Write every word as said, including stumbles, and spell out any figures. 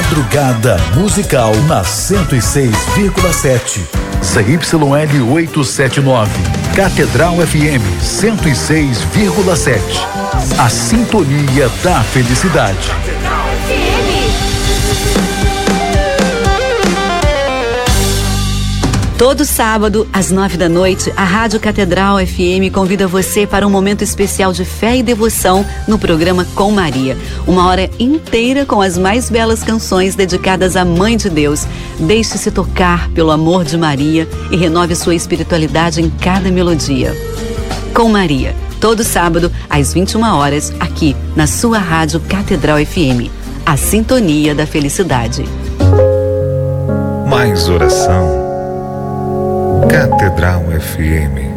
Madrugada Musical na cento e seis vírgula sete. Z Y L oitocentos e setenta e nove. Catedral F M cento e seis vírgula sete. A sintonia da felicidade. Todo sábado, às nove da noite, a Rádio Catedral F M convida você para um momento especial de fé e devoção no programa Com Maria. Uma hora inteira com as mais belas canções dedicadas à Mãe de Deus. Deixe-se tocar pelo amor de Maria e renove sua espiritualidade em cada melodia. Com Maria, todo sábado, às vinte e uma horas, aqui na sua Rádio Catedral F M. A sintonia da felicidade. Mais oração. Catedral F M.